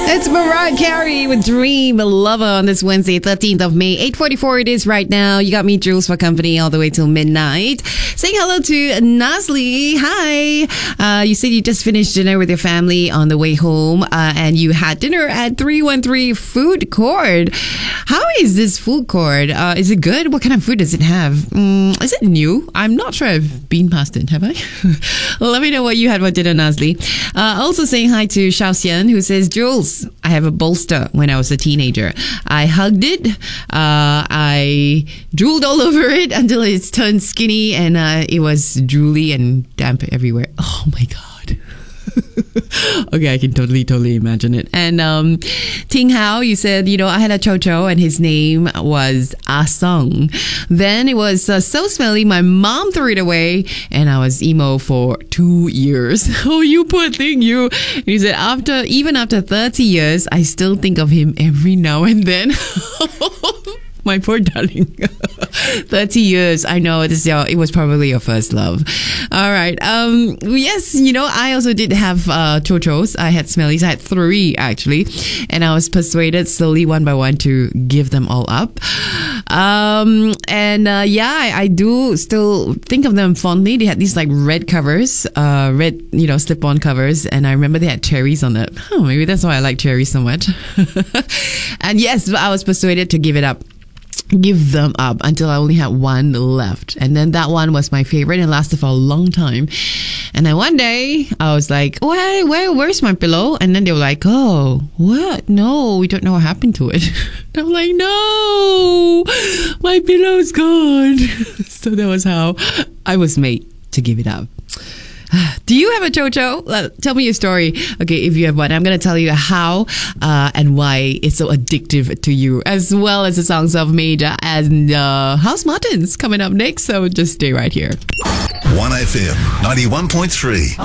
It's Mariah Carey with Dream Lover on this Wednesday, 13th of May. 8:44 it is right now. You got me, Jules, for company all the way till midnight. Saying hello to Nazli. Hi. You said you just finished dinner with your family on the way home, and you had dinner at 313 Food Court. How is this food court? Is it good? What kind of food does it have? Is it new? I'm not sure I've been past it, have I? Let me know what you had for dinner, Nazli. Also saying hi to Xiao Xian, who says, Jules, I have a bolster when I was a teenager. I hugged it. I drooled all over it until it's turned skinny, and it was drooly and damp everywhere. Oh my God. Okay, I can totally imagine it. And Ting Hao, you said, I had a chow and his name was Ah Sung. Then it was so smelly, my mom threw it away, and I was emo for 2 years. Oh, you poor thing, you. He said, even after 30 years, I still think of him every now and then. My poor darling. 30 years. I know it was probably your first love. All right. Yes, I also did have chochos. I had smellies. I had 3 actually. And I was persuaded slowly one by one to give them all up. I do still think of them fondly. They had these like red covers, red, slip-on covers. And I remember they had cherries on it. Oh, maybe that's why I like cherries so much. And yes, I was persuaded to give them up until I only had 1 left. And then that one was my favorite and lasted for a long time. And then one day I was like, where's my pillow? And then they were like, oh, what? No, we don't know what happened to it. And I'm like, no, my pillow's gone. So that was how I was made to give it up. Do you have a chocho? Tell me your story. Okay, if you have one, I'm going to tell you how and why it's so addictive to you, as well as the songs of Major and House Martins coming up next. So just stay right here. 1FM 91.3.